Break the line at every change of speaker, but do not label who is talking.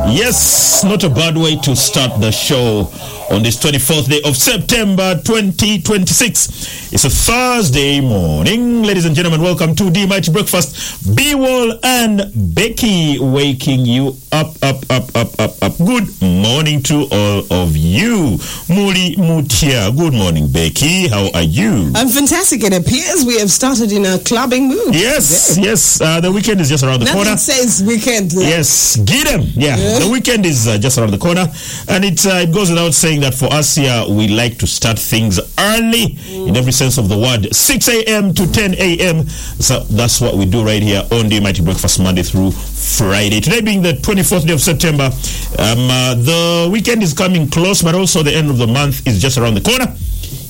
Yes, not a bad way to start the show on this 24th day of September 2026. It's a Thursday morning. Ladies and gentlemen, welcome to the Mighty Breakfast. B-Wall and Becky waking you up. Good morning to all of you. Muli Mutia. Good morning, Becky. How are you?
I'm fantastic. It appears we have started in a clubbing mood.
Yes. The weekend is just around the corner.
Nothing says weekend.
Yes, get them. Yeah, the weekend is just around the corner, and it goes without saying that for us here, we like to start things early in every sense of the word. 6 a.m. to 10 a.m. So that's what we do right here on the Mighty Breakfast, Monday through Friday. Today being the 24th day of September, the weekend is coming close, but also the end of the month is just around the corner.